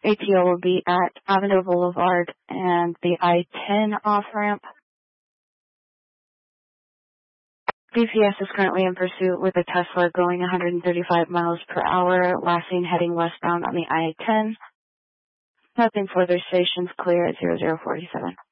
ATO will be at Avenue Boulevard and the I-10 off-ramp. BPS is currently in pursuit with a Tesla going 135 miles per hour, last seen heading westbound on the I-10. Nothing further, stations clear at 0047.